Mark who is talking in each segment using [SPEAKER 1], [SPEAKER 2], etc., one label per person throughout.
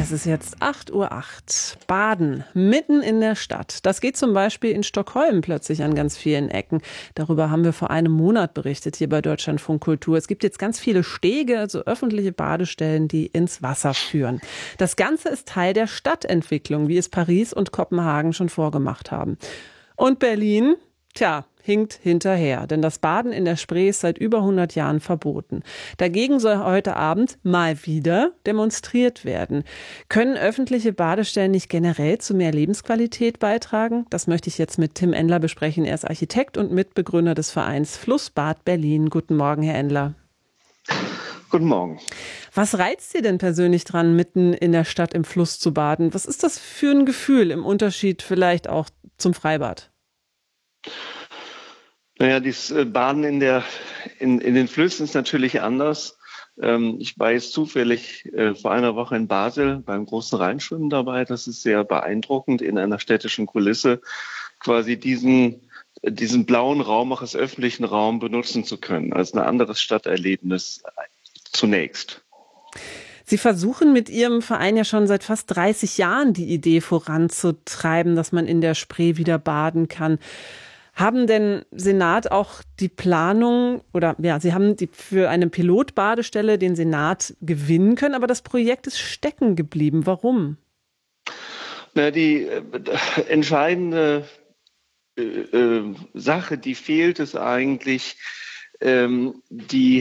[SPEAKER 1] Es ist jetzt 8:08 Uhr. Baden, mitten in der Stadt. Das geht zum Beispiel in Stockholm plötzlich an ganz vielen Ecken. Darüber haben wir vor einem Monat berichtet hier bei Deutschlandfunk Kultur. Es gibt jetzt ganz viele Stege, also öffentliche Badestellen, die ins Wasser führen. Das Ganze ist Teil der Stadtentwicklung, wie es Paris und Kopenhagen schon vorgemacht haben. Und Berlin? Tja, hinkt hinterher, denn das Baden in der Spree ist seit über 100 Jahren verboten. Dagegen soll heute Abend mal wieder demonstriert werden. Können öffentliche Badestellen nicht generell zu mehr Lebensqualität beitragen? Das möchte ich jetzt mit Tim Endler besprechen. Er ist Architekt und Mitbegründer des Vereins Flussbad Berlin. Guten Morgen, Herr Endler.
[SPEAKER 2] Guten Morgen.
[SPEAKER 1] Was reizt Sie denn persönlich dran, mitten in der Stadt im Fluss zu baden? Was ist das für ein Gefühl im Unterschied vielleicht auch zum Freibad?
[SPEAKER 2] Naja, das Baden in den Flüssen ist natürlich anders. Ich war jetzt zufällig vor einer Woche in Basel beim großen Rheinschwimmen dabei. Das ist sehr beeindruckend, in einer städtischen Kulisse quasi diesen blauen Raum auch als öffentlichen Raum benutzen zu können, als ein anderes Stadterlebnis zunächst.
[SPEAKER 1] Sie versuchen mit Ihrem Verein ja schon seit fast 30 Jahren die Idee voranzutreiben, dass man in der Spree wieder baden kann. Haben denn Senat auch die Planung Sie haben für eine Pilotbadestelle den Senat gewinnen können, aber das Projekt ist stecken geblieben. Warum?
[SPEAKER 2] Na, die entscheidende Sache, die fehlt, ist eigentlich die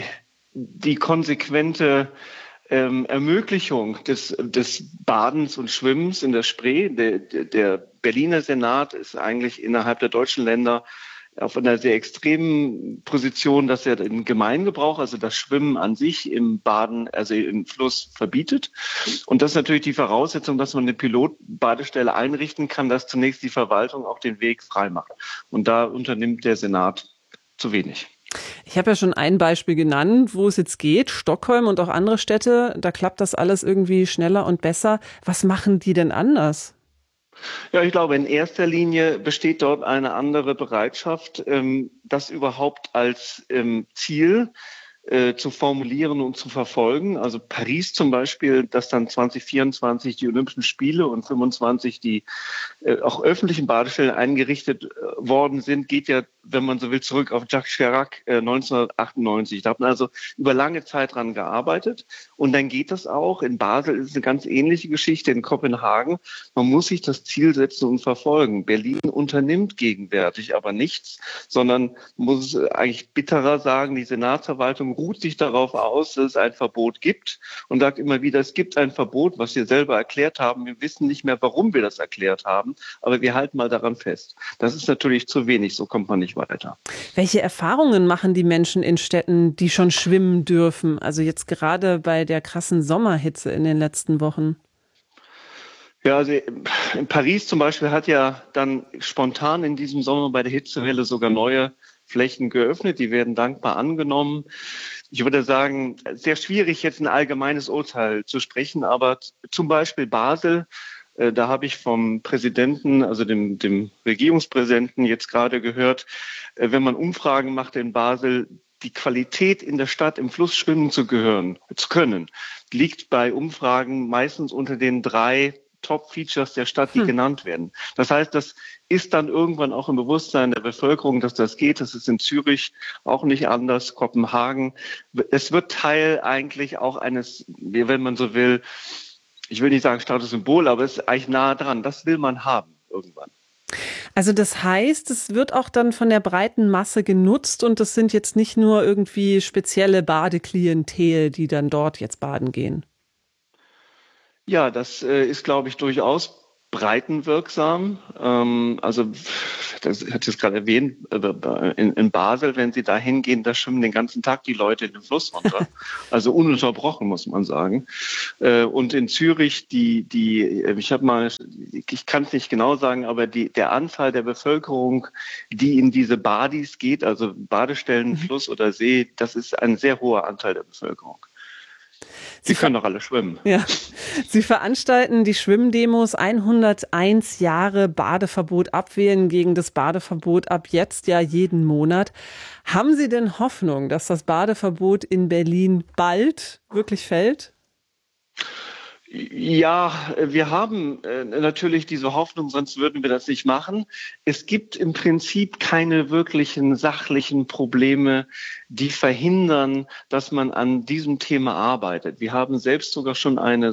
[SPEAKER 2] konsequente Ermöglichung des Badens und Schwimmens in der Spree. Der Berliner Senat ist eigentlich innerhalb der deutschen Länder auf einer sehr extremen Position, dass er den Gemeingebrauch, also das Schwimmen an sich im Baden, also im Fluss, verbietet. Und das ist natürlich die Voraussetzung, dass man eine Pilotbadestelle einrichten kann, dass zunächst die Verwaltung auch den Weg frei macht. Und da unternimmt der Senat zu wenig.
[SPEAKER 1] Ich habe ja schon ein Beispiel genannt, wo es jetzt geht, Stockholm und auch andere Städte, da klappt das alles irgendwie schneller und besser. Was machen die denn anders?
[SPEAKER 2] Ja, ich glaube, in erster Linie besteht dort eine andere Bereitschaft, das überhaupt als Ziel zu formulieren und zu verfolgen. Also Paris zum Beispiel, dass dann 2024 die Olympischen Spiele und 25 die auch öffentlichen Badestellen eingerichtet worden sind, geht ja, wenn man so will, zurück auf Jacques Chirac 1998. Da hat man also über lange Zeit dran gearbeitet und dann geht das auch. In Basel ist es eine ganz ähnliche Geschichte, in Kopenhagen. Man muss sich das Ziel setzen und verfolgen. Berlin unternimmt gegenwärtig aber nichts, sondern muss eigentlich bitterer sagen, die Senatsverwaltung ruht sich darauf aus, dass es ein Verbot gibt und sagt immer wieder, es gibt ein Verbot, was wir selber erklärt haben. Wir wissen nicht mehr, warum wir das erklärt haben, aber wir halten mal daran fest. Das ist natürlich zu wenig, so kommt man nicht weiter.
[SPEAKER 1] Welche Erfahrungen machen die Menschen in Städten, die schon schwimmen dürfen? Also jetzt gerade bei der krassen Sommerhitze in den letzten Wochen.
[SPEAKER 2] Ja, also in Paris zum Beispiel hat ja dann spontan in diesem Sommer bei der Hitzewelle sogar neue Flächen geöffnet. Die werden dankbar angenommen. Ich würde sagen, sehr schwierig, jetzt ein allgemeines Urteil zu sprechen, aber zum Beispiel Basel, da habe ich vom Präsidenten, also dem Regierungspräsidenten jetzt gerade gehört, wenn man Umfragen macht in Basel, die Qualität in der Stadt im Fluss schwimmen zu können, liegt bei Umfragen meistens unter den 3 Top-Features der Stadt, die genannt werden. Das heißt, das ist dann irgendwann auch im Bewusstsein der Bevölkerung, dass das geht. Das ist in Zürich auch nicht anders, Kopenhagen. Es wird Teil eigentlich auch eines, wenn man so will, ich will nicht sagen Statussymbol, aber es ist eigentlich nahe dran. Das will man haben irgendwann.
[SPEAKER 1] Also das heißt, es wird auch dann von der breiten Masse genutzt und das sind jetzt nicht nur irgendwie spezielle Badeklientel, die dann dort jetzt baden gehen.
[SPEAKER 2] Ja, das ist, glaube ich, durchaus breitenwirksam. Also das hat jetzt gerade erwähnt, in Basel, wenn Sie da hingehen, da schwimmen den ganzen Tag die Leute in den Fluss runter. Also ununterbrochen, muss man sagen. Und in Zürich, ich kann es nicht genau sagen, aber der Anteil der Bevölkerung, die in diese Badis geht, also Badestellen, Fluss oder See, das ist ein sehr hoher Anteil der Bevölkerung. Sie können doch alle schwimmen.
[SPEAKER 1] Ja. Sie veranstalten die Schwimmdemos 101 Jahre Badeverbot abwählen gegen das Badeverbot ab jetzt ja jeden Monat. Haben Sie denn Hoffnung, dass das Badeverbot in Berlin bald wirklich fällt?
[SPEAKER 2] Ja, wir haben natürlich diese Hoffnung, sonst würden wir das nicht machen. Es gibt im Prinzip keine wirklichen sachlichen Probleme, die verhindern, dass man an diesem Thema arbeitet. Wir haben selbst sogar schon ein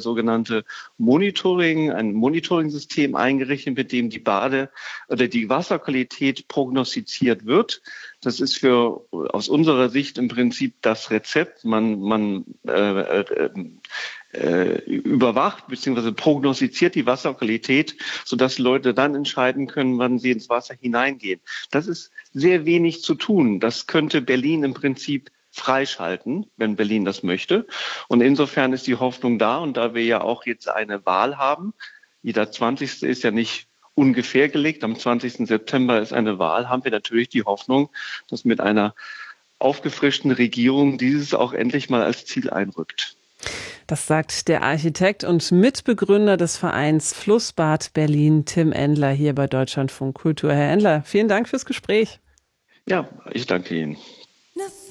[SPEAKER 2] Monitoring-System eingerichtet, mit dem die die Wasserqualität prognostiziert wird. Das ist aus unserer Sicht im Prinzip das Rezept. Man überwacht bzw. prognostiziert die Wasserqualität, sodass Leute dann entscheiden können, wann sie ins Wasser hineingehen. Das ist sehr wenig zu tun. Das könnte Berlin im Prinzip freischalten, wenn Berlin das möchte. Und insofern ist die Hoffnung da. Und da wir ja auch jetzt eine Wahl haben, jeder 20. ist ja nicht ungefähr gelegt, am 20. September ist eine Wahl, haben wir natürlich die Hoffnung, dass mit einer aufgefrischten Regierung dieses auch endlich mal als Ziel einrückt.
[SPEAKER 1] Das sagt der Architekt und Mitbegründer des Vereins Flussbad Berlin, Tim Endler, hier bei Deutschlandfunk Kultur. Herr Endler, vielen Dank fürs Gespräch.
[SPEAKER 2] Ja, ich danke Ihnen.